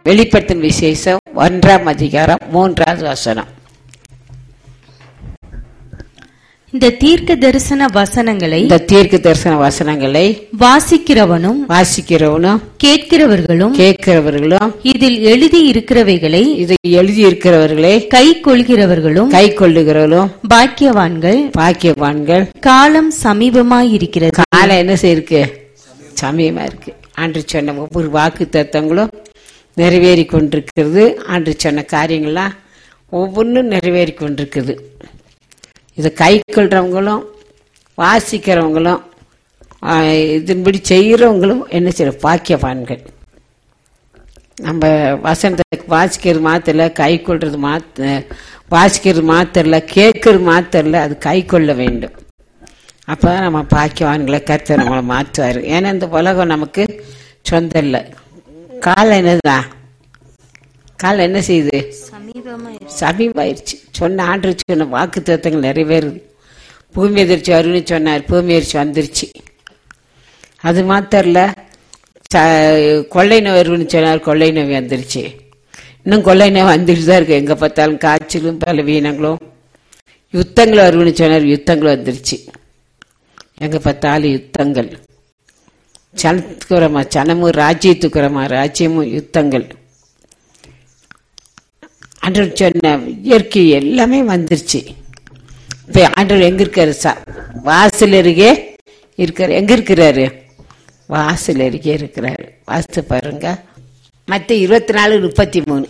வெளிப்படுத்தின விசேஷம் 1ஆம் அதிகாரம் 3வது வசனம். இந்த தீர்க்க தரிசன வசனங்களை வாசிக்கிறவனும் கேட்கிறவர்களும் இதில் எழுதி இருக்கிறவைகளை கை கொள்ளுகிறவர்களும் பாக்கியவான்கள். காலம் சமீபமாயிருக்கிறது. காலம் என்ன செய்யிருக்கு? சமீபமா இருக்கு. ஆண்டு சொன்ன ஒவ்வொரு வாக்கு தத்தங்களும் நிறைவேறி கொண்டிருக்கிறது. ஆண்டு சொன்ன காரியங்கள்லாம் ஒவ்வொன்றும் நிறைவேறி கொண்டிருக்குது. இதை கை கொள்றவங்களும் வாசிக்கிறவங்களும் இதன்படி செய்யறவங்களும் என்ன செய்யற பாக்கியவான்கள். நம்ம வசனத்தை வாசிக்கிறது மாத்திரல, கை கொள்றது வாசிக்கிறது மாத்திரல, கேட்கறது மாத்திரல, அது கை கொள்ள வேண்டும். அப்பதான் நம்ம பாக்கியவான்களை கர்த்தர் நம்மளை மாற்றுவாரு. ஏன்னா இந்த உலகம் நமக்கு சொந்தம் இல்லை. காலம் என்னதான்? காலம் என்ன செய்யுது? சமீபமாயிருச்சு. சொன்ன ஆண்டு சொன்ன வாக்கு தத்தங்கள் நிறைவேறுது. பூமி எதிர்ச்சி வரும்னு சொன்னார், பூமி எதிர்ச்சி வந்துருச்சு. அது மாத்திரல, கொள்ளை நோய் வரும்னு சொன்னார், கொள்ளை நோய் வந்துருச்சு. இன்னும் கொள்ளை நோய் வந்துட்டு தான் இருக்கு. எங்க பார்த்தாலும் காய்ச்சலும் பலவீனங்களும். யுத்தங்கள் வரும்னு சொன்னார், யுத்தங்கள் வந்துருச்சு. எங்க பார்த்தாலும் யுத்தங்கள். சனத்துக்குறமா சனமும் ராஜ்யத்துக்குறமா ராஜ்யமும் யுத்தங்கள். ஆண்டவர் சொன்ன இயற்கை எல்லாமே வந்துருச்சு. இப்ப ஆண்டவர் எங்க இருக்காரு? வாசல் அருகே இருக்காரு. எங்க இருக்கிறாரு? வாசல் அருகே இருக்கிறாரு. வாசித்து பாருங்க. மத்த 24:33.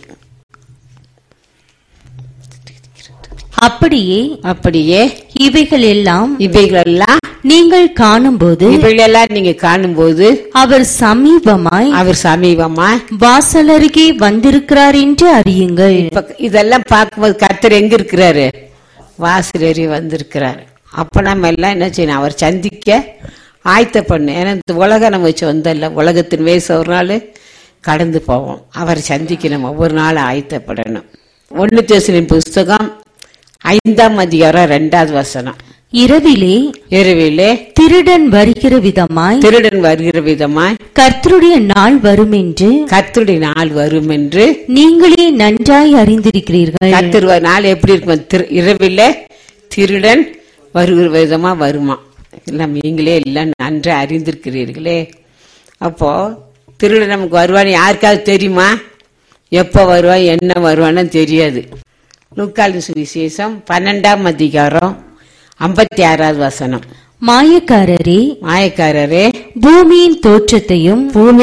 அப்படியே இவைகள் எல்லாம் நீங்கள் காணும்போது அவர் சமீபமாய் வாசல் அருகே வந்திருக்கிறார் என்று அறியுங்கள். இதெல்லாம் பார்க்கும்போது கர்த்தர் எங்க இருக்கிறாரு? வாசல் அருகே வந்திருக்கிறார். அப்ப நம்ம எல்லாம் என்ன செய்யணும்? அவர் சந்திக்க ஆயத்த பண்ணு. ஏன்னா இந்த உலகம் நம்ம சொந்தம் இல்லை. உலகத்தின் வயசு ஒரு நாள் கடந்து போவோம். அவர் சந்திக்க நம்ம ஒவ்வொரு நாளும் ஆயத்தப்படணும். 1 தெசலோனிக்கேயர் புஸ்தகம் 5ஆம் அதிகாரம் 2வது வசனம். இரவிலே திருடன் வருகிற விதமாய் கர்த்தருடைய நாள் வரும் என்று நீங்களே நன்றாய் அறிந்திருக்கிறீர்கள். கர்த்தருடைய நாள் எப்படி இருக்கும்? இரவிலே திருடன் வருகிற விதமா வருமா? எல்லாம் நீங்களே எல்லாம் நன்றாய் அறிந்திருக்கிறீர்களே. அப்போ திருடன் நமக்கு வருவான்னு யாருக்காவது தெரியுமா? எப்ப வருவான், என்ன வருவான்னு தெரியாது. லூக்காவின் சுவிசேஷம் 12ஆம் அதிகாரம் 56வது வசனம். மாயக்காரரே பூமியின் தோற்றத்தையும்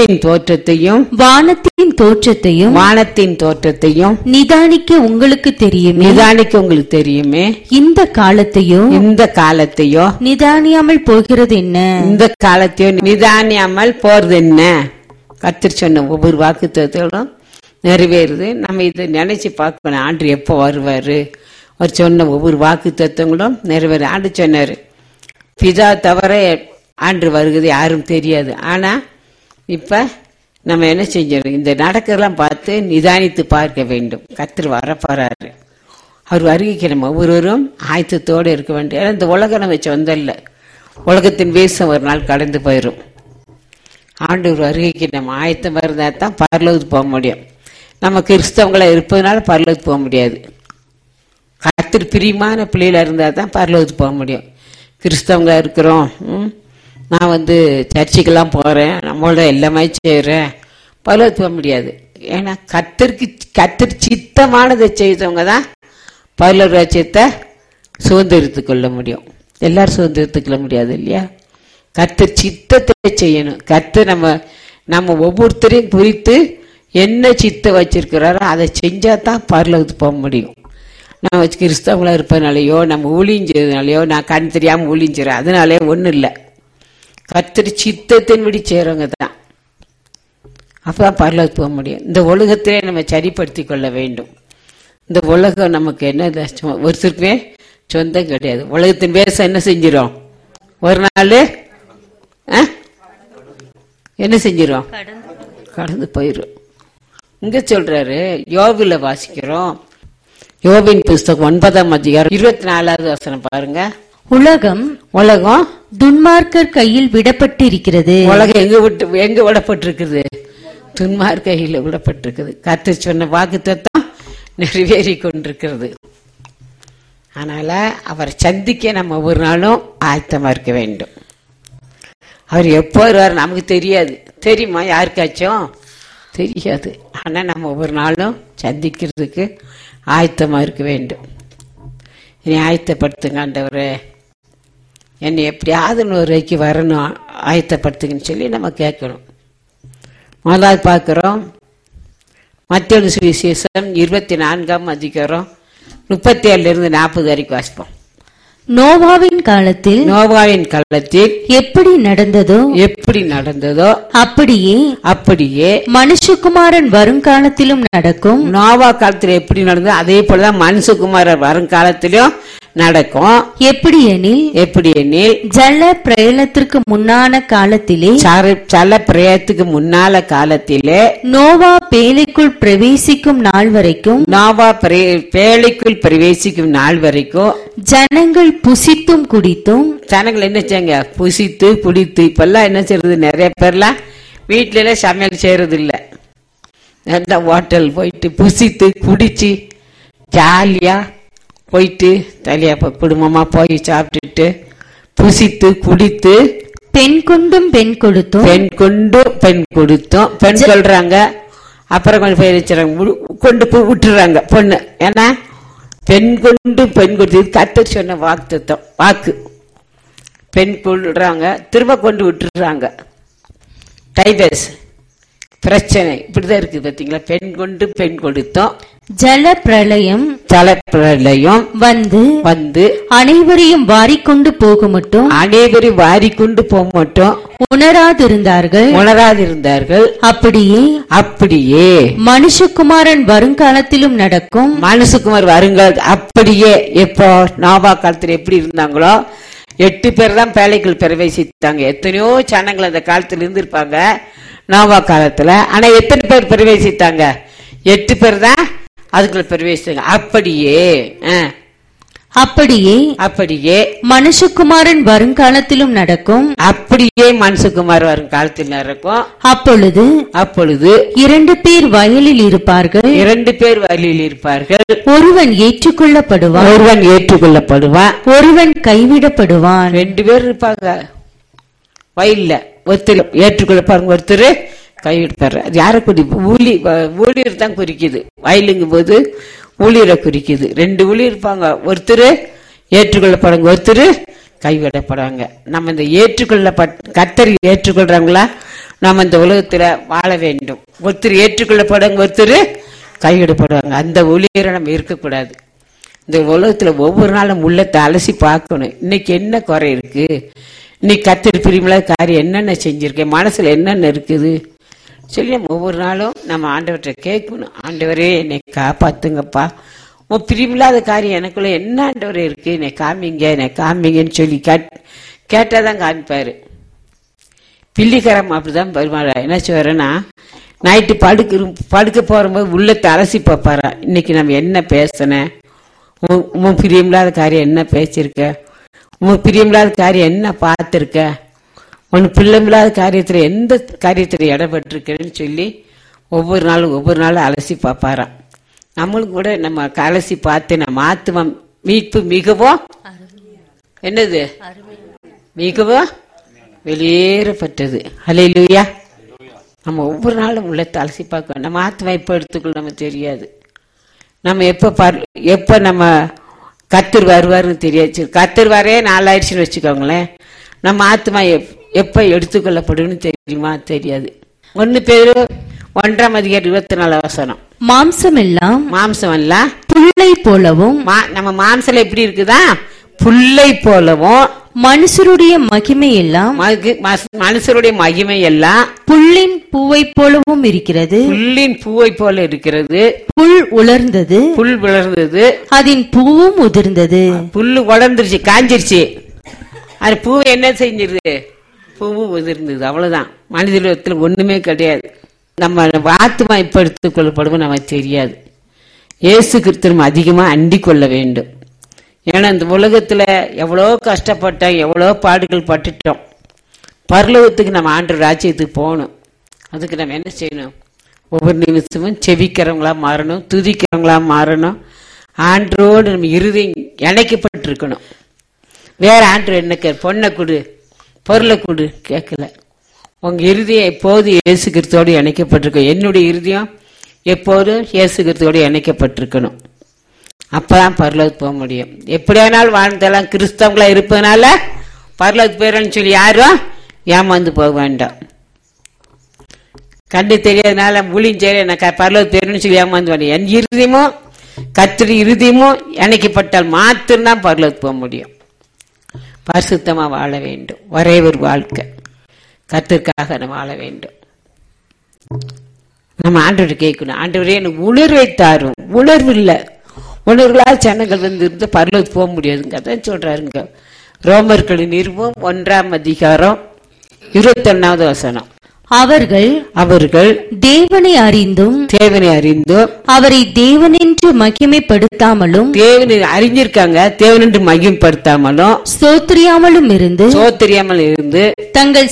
வானத்தின் தோற்றத்தையும் நிதானிக்க உங்களுக்கு தெரியுமே. இந்த காலத்தையோ நிதானியாமல் போகிறது என்ன? இந்த காலத்தையோ நிதானியாமல் போறது என்ன? கர்த்தர் சொன்ன ஒவ்வொரு வாக்குத்தத்தங்களும் நிறைவேறுது. நம்ம இதை நினைச்சு பார்க்கணும். ஆண்டு எப்போ வருவாரு? அவர் சொன்ன ஒவ்வொரு வாக்கு தத்துவங்களும் நிறைவேறு. ஆண்டு சொன்னாரு, பிதா தவிர ஆண்டு வருகிறது யாரும் தெரியாது. ஆனா இப்ப நம்ம என்ன செஞ்சோம்? இந்த நடக்கிறதெல்லாம் பார்த்து நிதானித்து பார்க்க வேண்டும். கர்த்தர் வரப்போறாரு. அவர் வருகைக்கு நம்ம ஒவ்வொருவரும் ஆயத்தத்தோடு இருக்க வேண்டும். ஏன்னா இந்த உலகம் நம்ம சொந்தம் இல்லை. உலகத்தின் வேஷம் ஒரு நாள் கடந்து போயிடும். ஆண்டவர் வருகைக்கு நம்ம ஆயத்தம் இருந்தா தான் பரலோகத்துக்கு போக முடியும். நம்ம கிறிஸ்தவங்களா இருப்பதனால பரலோகத்துக்கு போக முடியாது. கர்த்தர் பிரியமான பிள்ளைகளா இருந்தா தான் பரலோகத்துக்கு போக முடியும். கிறிஸ்தவங்களா இருக்கிறோம், நான் சர்ச்சுக்கெல்லாம் போறேன், நம்மளோட எல்லாமே செய்யறேன், பரலோகத்துக்கு போக முடியாது. ஏன்னா கர்த்தர் சித்தமானதை செய்தவங்க தான் பரலோக ராஜ்யத்தை சுதந்திரத்துக் கொள்ள முடியும். எல்லாரும் சுதந்திரத்துக் கொள்ள முடியாது இல்லையா? கர்த்தர் சித்தத்தை செய்யணும். கர்த்தர் நம்ம ஒவ்வொருத்தரையும் குறித்து என்ன சித்தம் வச்சிருக்கிறாரோ அதை செஞ்சா தான் பரலோகத்துக்கு போக முடியும். நான் கிறிஸ்தவங்களா இருப்பதுனாலயோ, நம்ம ஊழிஞ்சதுனாலயோ, நான் கண் தெரியாம ஊழிஞ்சிடறேன் அதனாலே ஒன்றும் இல்லை. கர்த்தர் சித்தத்தின்படி செய்யறவங்க தான். அப்பதான் பரலோகத்துக்கு போக முடியும். இந்த உலகத்திலே நம்ம சரிப்படுத்திக் கொள்ள வேண்டும். இந்த உலகம் நமக்கு என்ன ஒருத்தருக்குமே சொந்தம் கிடையாது. உலகத்தின் பேச என்ன செஞ்சிடும்? ஒரு நாள் என்ன செஞ்சிடும்? கடந்து போயிடும். இங்க சொல்றாரு, யோபுல வாசிக்கிறோம். யோபின் புஸ்தகம் 9ஆம் அதிகாரம் 24வது வசனம் பாருங்க. உலகம் துன்மார்க்கர் கையில் விடப்பட்டிருக்கிறது. உலகம் எங்க விடப்பட்டிருக்கிறது? துன்மார் கையில விடப்பட்டிருக்குது. கர்த்தர் சொன்ன வாக்குத்தத்தம் நிறைவேறி கொண்டிருக்கிறது. அதனால அவரை சந்திக்க நம்ம ஒவ்வொரு நாளும் ஆயத்தமா இருக்க வேண்டும். அவர் எப்போ வருவார் நமக்கு தெரியாது. தெரியுமா? யாருக்காச்சும் தெரியாது. ஆனா நம்ம ஒவ்வொரு நாளும் சந்திக்கிறதுக்கு ஆயத்தமா இருக்க வேண்டும். என்னை ஆயத்தப்படுத்துங்க ஆண்டவரே, என்னை எப்படியாவது வரைக்கு வரணும், ஆயத்தப்படுத்துங்கன்னு சொல்லி நம்ம கேட்கணும். முதலாவது பார்க்கிறோம் மத்தேயு சுவிசேஷம் 24ஆம் அதிகாரம் 37-40 வரைக்கும் வாசிப்போம். நோவாவின் காலத்தில் எப்படி நடந்ததோ அப்படியே மனுஷகுமாரன் வருங்காலத்திலும் நடக்கும். நோவா காலத்தில் எப்படி நடந்ததோ அதே போலதான் மனுஷகுமாரன் வருங்காலத்திலும் நடக்கும். எப்படி எனில் ஜல பிரளயத்திற்கு முன்னான காலத்திலே நோவா பேழைக்குள் பிரவேசிக்கும் நாள் வரைக்கும் ஜனங்கள் புசித்தும் குடித்தும். ஜனங்கள் என்ன செய்யுங்க? புசித்து குடித்து. இப்பெல்லாம் என்ன செய்யறது? நிறைய பேர்லாம் வீட்டுல எல்லாம் சமையல் செய்யறது இல்ல. நல்ல ஹோட்டல் போயிட்டு புசித்து குடிச்சு ஜாலியா போயிட்டு தலையா குடும்பமா போய் சாப்பிட்டுட்டு புசித்து குடித்து பெண் கொண்டும் பெண் கொடுத்தும் பெண் சொல்றாங்க. அப்புறம் கொஞ்சம் பேர் வச்சுறாங்க, கொண்டு போய் விட்டுறாங்க பொண்ணு. ஏன்னா பெண் கொண்டு பெண் கொடுத்து கர்த்தர் சொன்ன வாக்கு. பெண் கொள்றாங்க, திரும்ப கொண்டு விட்டுறாங்க. டைவர்ஸ் பிரச்சனை இப்படிதான் இருக்கு பாத்தீங்களா? பெண் கொண்டு பெண் கொடுத்தோம். ஜல பிரளயம் வந்து அனைவரையும் வாரிக்கொண்டு போக மட்டும் உணராதிருந்தார்கள். அப்படியே மனுஷகுமாரன் வருங்காலத்திலும் நடக்கும். மனுஷகுமார் வருங்கால அப்படியே எப்போ நோவா காலத்துல எப்படி இருந்தாங்களோ 8 பேர் தான் பேழைக்குள் பிரவேசித்தாங்க. எத்தனையோ ஜனங்கள் அந்த காலத்துல இருந்திருப்பாங்க நோவா காலத்துல. ஆனா எத்தனை பேர் பிரவேசித்தாங்க? 8 பேர் தான் அதுக்குள்ள பிரவேசித்தாங்க. அப்படியே மனுஷகுமாரன் வருங்காலத்திலும் நடக்கும். அப்படியே மனுஷகுமார் வருங்காலத்தில் நடக்கும். அப்பொழுது 2 பேர் வயலில் இருப்பார்கள். ஒருவன் ஏற்றுக்கொள்ளப்படுவான், ஒருவன் கைவிடப்படுவான். 2 பேர் இருப்பாங்க வயல்ல. ஒருத்தர் ஏற்றுக்கொள்ளப்பாருங்க, ஒருத்தர் கைவிடுப்பாரு. அது யாரை ஊழியர் தான் குறிக்குது. வயலுங்கும் போது ஊழியரை குறிக்குது. 2 ஊழியர் இருப்பாங்க. ஒருத்தர் ஏற்றுக்கொள்ளப்படுங்க, ஒருத்தர் கைவிடப்படுவாங்க. நம்ம இந்த கர்த்தர் ஏற்றுக்கொள்றாங்களா நம்ம இந்த உலகத்துல வாழ வேண்டும். ஒருத்தர் ஏற்றுக்கொள்ளப்படுங்க, ஒருத்தர் கைவிடப்படுவாங்க. அந்த ஊழியரை நம்ம இருக்கக்கூடாது. இந்த உலகத்துல ஒவ்வொரு நாளும் உள்ளத்தை அலசி பார்க்கணும். இன்னைக்கு என்ன குறை இருக்கு, இன்னைக்கு கர்த்தர் பிரியமில்லாத காரியம் என்னென்ன செஞ்சிருக்கேன், மனசுல என்னென்ன இருக்குது சொல்லி நம்ம ஒவ்வொரு நாளும் நம்ம ஆண்டவர்கிட்ட கேட்கணும். ஆண்டவரே என்னை காப்பாத்துங்கப்பா, உன் பிரியமில்லாத காரியம் எனக்குள்ள என்ன ஆண்டவரே இருக்கு, என்னை காமிங்கன்னு சொல்லி கேட்டாதான் காமிப்பாரு. பிள்ளிக்காரம் அப்படிதான் பெருமாள் என்ன சொல்றேன்னா, நைட்டு படுக்க போகும்போது உள்ளத்தை அலசி பார்ப்பாரா, இன்னைக்கு நம்ம என்ன பேசினேன், உன் பிரியமில்லாத காரியம் என்ன பேசிருக்க, உன் பிரியமில்லாத காரியம் என்ன பார்த்திருக்க, உன் பிள்ளைமில்லாத காரியத்துல எந்த காரியத்துல இடப்பட்டிருக்கேன்னு சொல்லி ஒவ்வொரு நாளும் அலசி பார்ப்பாராம். நம்மளும் கூட நம்ம அலசி பார்த்து நம்ம ஆத்தும மீட்பு மிகவும் மிகவும் வெளியேறப்பட்டது. ஹல்லேலூயா. நம்ம ஒவ்வொரு நாளும் உள்ளத்தை அலசி பார்க்கணும். நம்ம ஆத்மா எப்ப எடுத்துக்கொள்ள நம்ம தெரியாது. நம்ம எப்ப நம்ம கர்த்தர் வருவாருன்னு தெரியாது. கர்த்தர் வரே 4 ஆயிடுச்சுன்னு வச்சுக்கோங்களேன். நம்ம ஆத்மா எப்ப எடுத்துக்கொள்ளப்படும்னு தெரியுமா? தெரியாது. 1 பேரு 1ஆம் அதிகாரம் 24 வசனம். மாம்சம் எல்லாம் புல்லை போலவும், நம்ம மாம்சம் எப்படி இருக்குதா? புல்லை போலவும், மனுஷருடைய மகிமை எல்லாம் புல்லின் பூவை போலவும் இருக்கிறது. புல் உலர்ந்தது, அதன் பூவும் உதிர்ந்தது. புல்லு உலர்ந்துருச்சு, காஞ்சிருச்சு. அது பூவை என்ன செஞ்சிருது? பூவும் உதிர்ந்தது. அவ்வளவுதான். மனிதத்தில் ஒண்ணுமே கிடையாது. நம்ம ஆத்மா இப்ப எடுத்துக் கொள்ளப்படுவோம் நமக்கு தெரியாது. இயேசு கிறிஸ்துவை அதிகமா அண்டிக் கொள்ள வேண்டும். ஏன்னா இந்த உலகத்துல எவ்வளோ கஷ்டப்பட்டோம், எவ்வளோ பாடுகள் பட்டுட்டோம். பரலோகத்துக்கு நம்ம ஆண்டவர் ராஜ்யத்துக்கு போகணும். அதுக்கு நம்ம என்ன செய்யணும்? ஒவ்வொரு நிமிஷமும் செபிக்கிறவங்களா மாறணும், துதிக்கிறவங்களா மாறணும். ஆண்டரோடு நம்ம இறுதி இணைக்கப்பட்டிருக்கணும். வேற ஆண்டு என்ன பொண்ணை கொடு, பொருளை கொடு கேட்கல. உங்க இருதயம் எப்போது இயேசு கிறிஸ்துவோடு இணைக்கப்பட்டிருக்கும். என்னுடைய இருதயம் எப்போதும் இயேசு கிறிஸ்துவோடு இணைக்கப்பட்டிருக்கணும். அப்பதான் பரலோகத்துக்கு போக முடியும். எப்படியானாலும் வாழ்ந்தெல்லாம் கிறிஸ்தவங்களா இருப்பதனால பரலோகத்துக்கு போயிடணும்னு சொல்லி யாரும் ஏமாந்து போக வேண்டாம். கண்டு தெரியாதனால மூலியும் நான் பரலோகத்துக்கு போயிடணும்னு சொல்லி ஏமாந்து வேண்டாம். என் இருதயமும் கர்த்தருடைய இருதயமும் இணைக்கப்பட்டால் மாத்திரம்தான் பரலோகத்துக்கு போக முடியும். பரிசுத்தமா வாழ வேண்டும். ஒரே ஒரு வாழ்க்கை கர்த்தருக்காக நம்ம வாழ வேண்டும். நம்ம ஆண்டவரை கேட்கணும், ஆண்டவரே எனக்கு உணர்வை தாரும். உணர்வு இல்லை, உணர்வுகளால் ஜனங்கள் இருந்து பரலோகத்துக்கு போக முடியாதுங்க. அதான் சொல்றாருங்க. ரோமர்களின் நிருபம் 1 வசனம். அவர்கள் தேவனை அறிந்தும் அவரை தேவனென்று மகிமைப்படுத்தாமலும், தேவனை அறிஞ்சிருக்காங்க, தேவனென்று மகிமைப்படுத்தாமலும், ஸ்தோத்திரியாமலும் இருந்து தங்கள்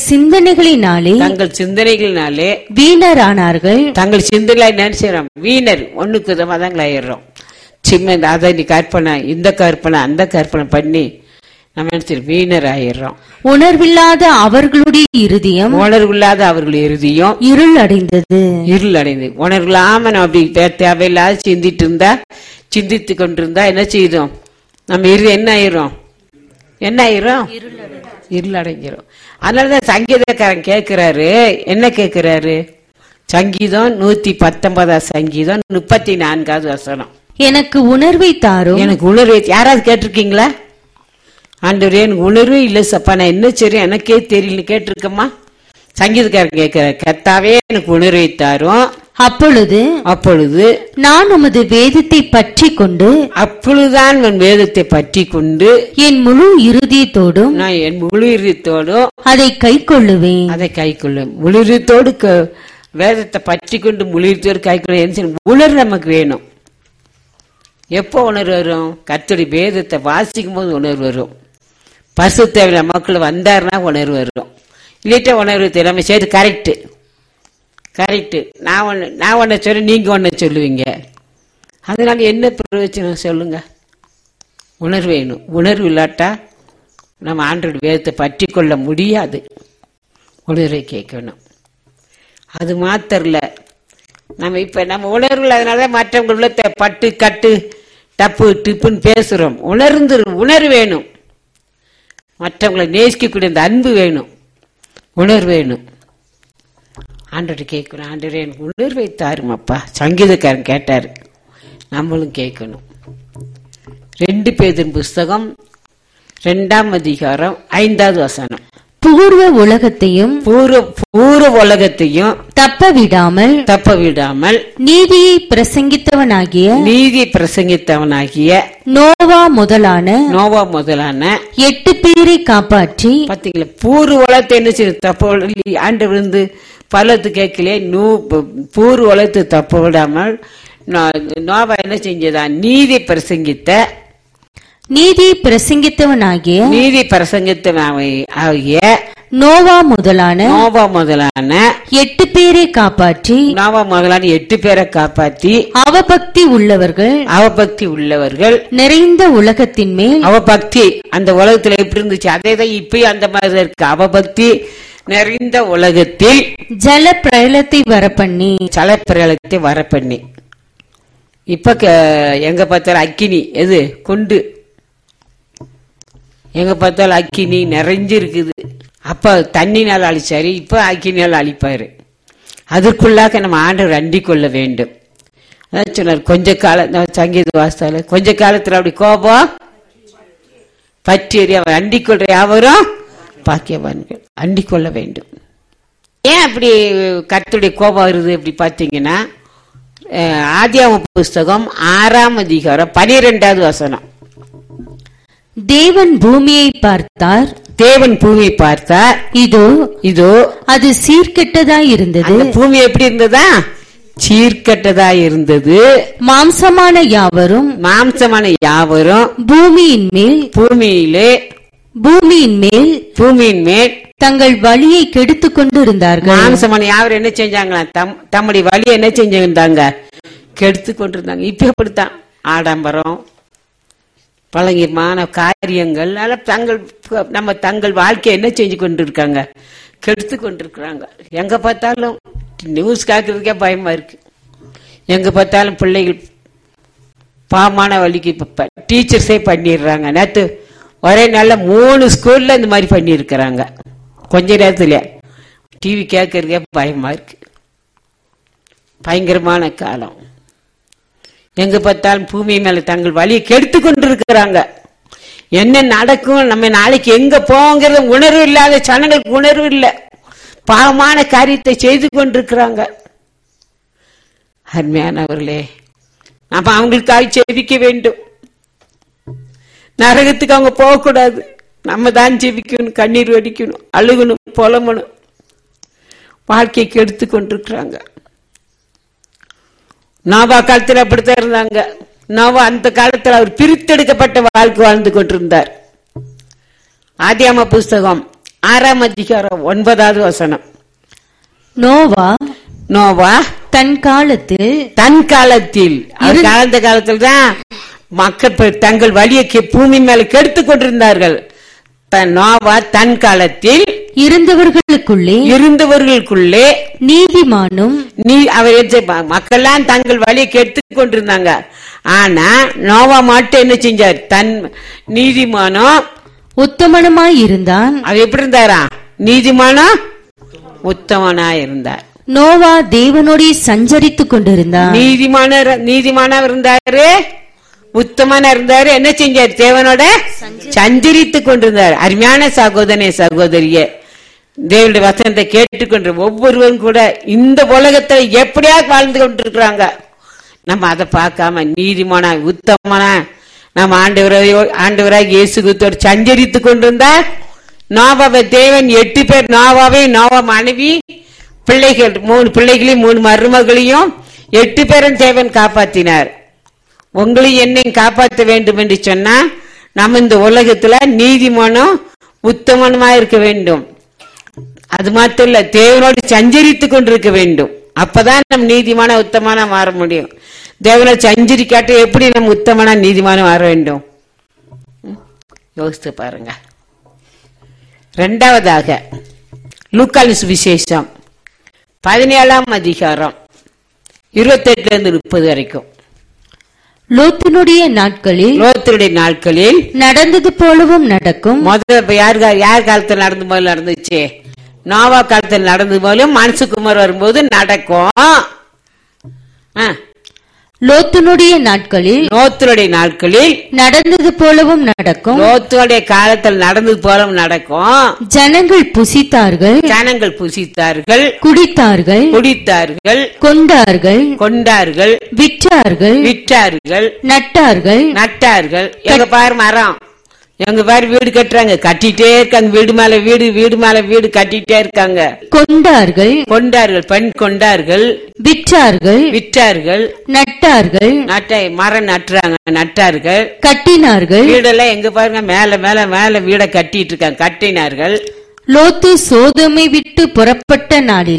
சிந்தனைகளினாலே வீணரானார்கள். தங்கள் சிந்தனைகளை நினைச்சிடறோம். வீணர் ஒண்ணுக்கு தான் ஆயிடுறோம். சின்ன அதை நீ கற்பனை, இந்த கற்பனை, அந்த கற்பனை பண்ணி நம்ம வீணர் ஆயிடுறோம். உணர்வில்லாத அவர்களுடைய இருதயம் இருள் அடைந்தது. உணர்வில்லாம நம்ம அப்படி தேவையில்லாத சிந்தித்து கொண்டிருந்தா என்ன செய்தோம்? நம்ம இருதயம் என்ன ஆயிரும்? இருள் அடைஞ்சிரும். அதனாலதான் சங்கீதக்காரன் கேட்கிறாரு, என்ன கேட்கிறாரு? சங்கீதம் 119 சங்கீதம் 34 வசனம். எனக்கு உணர்வை தாரும். எனக்கு உணர்வை யாராவது கேட்டிருக்கீங்களா? ஆண்டவரே எனக்கு உணர்வே இல்லை சப்பா, நான் என்ன சரி எனக்கே தெரியல கேட்டிருக்கமா? சங்கீதக்காரன் கேட்கிறார், கர்த்தாவே எனக்கு உணர்வை தாரும். அப்பொழுது நான் உமது வேதத்தை பற்றி கொண்டு, அப்பொழுதுதான் என் வேதத்தை பற்றி கொண்டு என் முழு இருதயத்தோடும் அதை கை கொள்ளுவேன். முழு இருதயத்தோடு வேதத்தை பற்றி கொண்டு முழு இருதயத்தோடு கை கொள்ள உணர்வு நமக்கு வேணும். எப்போ உணர்வு வரும்? கர்த்தருடைய வேதத்தை வாசிக்கும் போது உணர்வு வரும். பரிசுத்த மக்கள் வந்தாருன்னா உணர்வு வரும். இல்லைட்ட உணர்வு நம்ம செய்து கரெக்டு நான் ஒன்ன சொல்ல, நீங்க ஒன்ன சொல்லுவீங்க. அதனால என்ன பிரயோஜனம் சொல்லுங்க? உணர்வு வேணும். உணர்வு இல்லாட்டா நம்ம ஆண்டவருடைய வேதத்தை பற்றி கொள்ள முடியாது. உணர்வை கேட்கணும். அது மாத்திரம் இல்ல, நம்ம உணர்வுல அதனால மற்றவங்கள பட்டு கட்டு டப்பு டிப்புன்னு பேசுறோம். உணர்வு வேணும். மற்றவங்களை நேசிக்கக்கூடிய அந்த அன்பு வேணும், உணர்வு வேணும். ஆண்டவரை கேட்கணும், ஆண்டவரே எனக்கு உணர்வை தாருமப்பா. சங்கீதக்காரன் கேட்டாரு, நம்மளும் கேட்கணும். 2 பேதுரு புஸ்தகம் 2 5 வசனம். பூர்வ உலகத்தையும் தப்ப விடாமல் நீதியை பிரசங்கித்தவனாகிய நோவா முதலான 8 பேரை காப்பாற்றி. பாத்தீங்களா? பூர்வ உலகத்தை என்ன செய்ய தப்ப ஆண்டவர் இருந்து பலத்து கேட்கல. பூர்வ உலகத்தை தப்ப விடாமல் நோவா என்ன செஞ்சதான்? நீதி பிரசங்கித்தவனாகிய நோவா முதலான 8 பேரை காப்பாற்றி. அவபக்தி உள்ளவர்கள் நிறைந்த உலகத்தின் மேல். அவபக்தி அந்த உலகத்துல எப்படி இருந்துச்சு அதேதான் இப்பயும் அந்த மாதிரி இருக்கு. அவபக்தி நிறைந்த உலகத்தில் ஜல பிரளயத்தை வரப்பண்ணி இப்ப எங்க பார்த்தாலும் அக்கினி, எது கொண்டு எங்க பார்த்தாலும் அக்கினி நிறைஞ்சு இருக்குது. அப்ப தண்ணினால் அழிச்சாரு, இப்ப அக்கினியால் அழிப்பாரு. அதற்குள்ளாக நம்ம ஆண்டவர் அண்டிக் கொள்ள வேண்டும். அதான் சொன்னார், கொஞ்ச காலம் சங்கீத வாசத்தால கொஞ்ச காலத்துல அப்படி கோபம் பற்றி அவர் அண்டிக் கொள்ற யாவரும் பாக்கியவான்கள். அண்டிக் கொள்ள வேண்டும். ஏன் அப்படி கர்த்தருடைய கோபம் வருது அப்படி பாத்தீங்கன்னா, ஆதியாகம புஸ்தகம் 6 12 வசனம். தேவன் பூமியை பார்த்தார். இதோ அது சீர்கெட்டதாய் இருந்தது. பூமி எப்படி இருந்ததா? சீர்கெட்டதாய் இருந்தது. மாம்சமான யாவரும் பூமியின் மேல் தங்கள் வழியை கெடுத்துக் கொண்டிருந்தார்கள். மாம்சமான யாவர் என்ன செஞ்சாங்களா? தம்முடைய வழியை என்ன செஞ்சிருந்தாங்க? கெடுத்து கொண்டிருந்தாங்க. இப்ப எப்படித்தான் ஆடம்பரம், பழங்கியமான காரியங்கள் தங்கள் வாழ்க்கையை என்ன செஞ்சு கொண்டிருக்காங்க? கெடுத்து கொண்டிருக்கிறாங்க. எங்க பார்த்தாலும் நியூஸ் கேட்கறதுக்கே பயமா இருக்கு. எங்க பார்த்தாலும் பிள்ளைகள் பாவமான வழிக்கு டீச்சர்ஸே பண்ணிடுறாங்க. நேற்று ஒரே நாள்ல 3 ஸ்கூல்ல இந்த மாதிரி பண்ணிருக்கிறாங்க. கொஞ்ச நேரத்துல டிவி கேட்கறதுக்கே பயமா இருக்கு. பயங்கரமான காலம். எங்க பார்த்தாலும் பூமி மேல தங்கள் வழியை கெடுத்து கொண்டிருக்கிறாங்க. என்ன நடக்கும், நம்ம நாளைக்கு எங்க போங்கிறது உணர்வு இல்லாத ஜனங்களுக்கு உணர்வு இல்லை. பாவமான காரியத்தை செய்து கொண்டிருக்கிறாங்க. அருமையானவர்களே, நம்ம அவங்களுக்காக ஜெபிக்க வேண்டும். நரகத்துக்கு அவங்க போகக்கூடாது. நம்ம தான் ஜெபிக்கணும், கண்ணீர் வடிக்கணும், அழுகணும், புலம்பணும். வாழ்க்கைக்கு எடுத்து கொண்டிருக்கிறாங்க. நோவா காலத்தில் அப்படித்தான் இருந்தாங்க. நோவா அந்த காலத்தில் அவர் பிரித்தெடுக்கப்பட்ட வாழ்க்கை வாழ்ந்து கொண்டிருந்தார். ஆதியாகம புஸ்தகம் 6ஆம் அதிகாரம் 9வது வசனம். நோவா தன் காலத்தில் வாழ்ந்த காலத்தில் தான் மக்கள் தங்கள் வழியை பூமி மேல கெடுத்து கொண்டிருந்தார்கள். நோவா தன் காலத்தில் இருந்தவர்களுக்குள்ளே நீதிமானும் மக்கள்லாம் தங்கள் வழியை கெடுத்து கொண்டிருந்தாங்க. ஆனா நோவா மட்டும் என்ன செஞ்சார்? தன் நீதிமானும் உத்தமனுமாய் இருந்தான். அவர் எப்படி இருந்தாரா? நீதிமானும் உத்தமனாய் இருந்தார். நோவா தேவனோடு சஞ்சரித்துக் கொண்டிருந்தார். நீதிமானா இருந்தாரு, உத்தமனா இருந்தாரு. என்ன செஞ்சார்? தேவனோட சஞ்சரித்துக் கொண்டிருந்தார். அருமையான சகோதரனே, சகோதரிய, தேவனுடைய வசனத்தை கேட்டுக்கொண்டு ஒவ்வொருவரும் கூட இந்த உலகத்துல எப்படியா வாழ்ந்து கொண்டிருக்கிறாங்க. நம்ம அதை பார்க்காம நீதிமானா உத்தமனா நம்ம ஆண்டவராக இயேசு கிறிஸ்துவோடு சஞ்சரித்துக் கொண்டிருந்தார். நோவாவை தேவன் 8 பேர், நோவா மனைவி, பிள்ளைகள் 3 பிள்ளைகளையும் 3 மருமகளையும் 8 பேரும் தேவன் காப்பாற்றினார். உங்களையும் என்னையும் காப்பாற்ற வேண்டும் என்று சொன்னா நம்ம இந்த உலகத்துல நீதிமானும் உத்தமனுமா இருக்க வேண்டும். அது மாத்திரம் இல்ல, தேவனோடு சஞ்சரித்துக் கொண்டிருக்க வேண்டும். அப்பதான் நம்ம நீதிமான உத்தமனா மாற முடியும். தேவனோட சஞ்சரிக்காட்ட எப்படி நம்ம உத்தமனா நீதிமானம் மாற வேண்டும்? யோசித்து பாருங்க. 2வதாக லூக்காவின் சுவிசேஷம் 17ஆம் அதிகாரம் 28-30 வரைக்கும். லோத்தினுடைய நாட்களில் நடந்தது போலவும் நடக்கும். முதல்ல யார் காலத்தில் நடந்து போல நடந்துச்சு? நோவா காலத்தில் நடந்து போலும் மனுஷகுமார் வரும்போது நடக்கும். லோத்தினுடைய நாட்களில் நடந்தது போலவும் நடக்கும். லோத்துடைய காலத்தில் நடந்தது போலவும் நடக்கும். ஜனங்கள் புசித்தார்கள், குடித்தார்கள், கொண்டார்கள், விற்றார்கள், நட்டார்கள். எங்க பாரு மரம், எங்க பாரு வீடு கட்டுறாங்க, கட்டிட்டே இருக்காங்க. வீடு மேல வீடு கட்டிட்டே இருக்காங்க. கொண்டார்கள், பெண் கொண்டார்கள், விற்றார்கள், நட்டார்கள், மரம் நட்டார்கள், கட்டினார்கள். வீடெல்லாம் எங்க பாருங்க மேல வீட கட்டிட்டு இருக்காங்க, கட்டினார்கள். லோத்து சோதோமை விட்டு புறப்பட்ட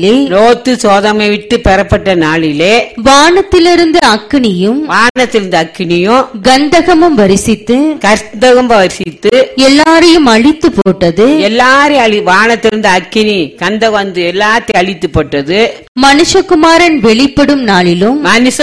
நாளிலே வானத்திலிருந்து அக்கினியும் கந்தகமும் வரிசித்து எல்லாரையும் அழித்து போட்டது. வானத்திலிருந்து அக்கினி கந்தகம் வந்து எல்லாத்தையும் அழித்து போட்டது. மனுஷகுமாரன் வெளிப்படும் நாளிலும்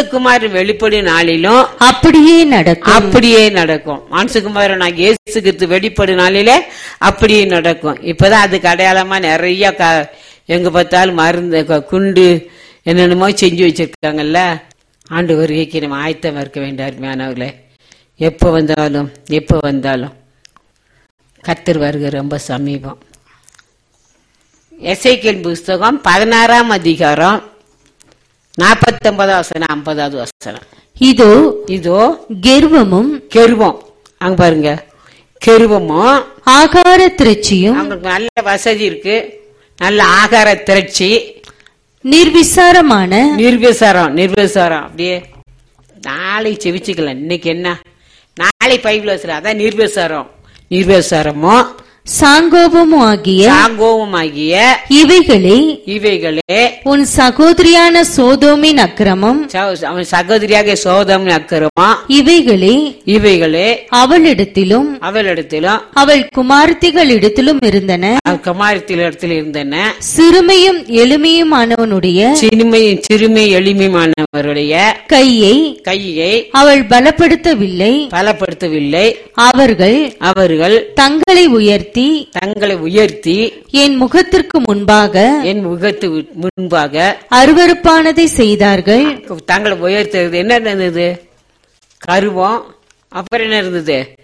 அப்படியே நடக்கும். மனுஷகுமாரன் இயேசு கிறிஸ்து வெளிப்படும் நாளிலே அப்படியே நடக்கும். இப்பதான் அதுக்கு அடையாளமா நிறைய எங்க பார்த்தாலும் மருந்து குண்டு என்னென்னமோ செஞ்சு வச்சிருக்காங்கல்ல. ஆண்டு வருகைக்கு நம்ம ஆயத்தமா இருக்க வேண்டிய அருமையானவர்களே. எப்ப வந்தாலும் கர்த்தர் வருகை ரொம்ப சமீபம். எசேக்கியேல் புஸ்தகம் 16ஆம் அதிகாரம் 49 வசனம் 50வது வசனம். இதோ கெருவம் அங்க பாருங்க, கெருவமும் ஆகார திரட்சியும். அவங்களுக்கு நல்ல வசதி இருக்கு, நல்ல ஆகார திரட்சி, நிர்விசாரம் அப்படியே நாளை செவிச்சுக்கலாம். இன்னைக்கு என்ன, நாளை பைபிள் வசனம், அதான் நிர்விசாரமும் சாங்கோபமாகிய இவைகளே உன் சகோதரியான சோதோமின் அக்கிரமம், அவன் சகோதரியாக சோதோமின் அக்கிரமம், இவைகளே அவளிடத்திலும் அவள் குமாரத்திகளிடத்திலும் இருந்தன. சிறுமையும் எளிமையுமானவனுடைய கையை அவள் பலப்படுத்தவில்லை. அவர்கள் தங்களை உயர்த்தி என் முகத்திற்கு முன்பாக அருவருப்பானதை செய்தார்கள். தங்களை உயர்த்துறது என்ன இருந்தது? கருவம். அப்புறம் என்ன இருந்தது?